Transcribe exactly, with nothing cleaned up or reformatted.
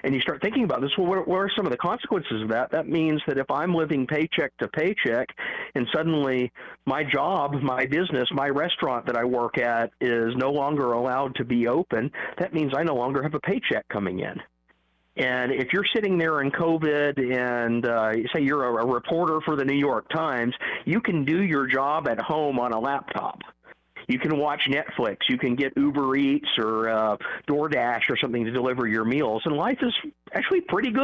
And you start thinking about this, well, what, what are some of the consequences of that? That means that if I'm living paycheck to paycheck and suddenly my job, my business, my restaurant that I work at is no longer allowed to be open, that means I no longer have a paycheck coming in. And if you're sitting there in COVID and uh, say you're a, a reporter for the New York Times, you can do your job at home on a laptop. You can watch Netflix. You can get Uber Eats or uh, DoorDash or something to deliver your meals. And life is actually pretty good.